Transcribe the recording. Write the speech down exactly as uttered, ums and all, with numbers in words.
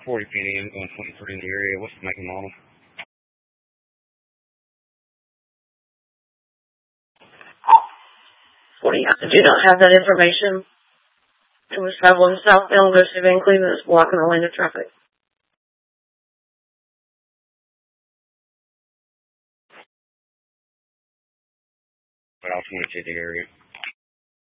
forty feet in, going twenty-three in the area. What's the make and model? forty, I do not have that information. It was traveling southbound most of Cleveland. It's blocking the lane of traffic. But I'll twenty-two the area.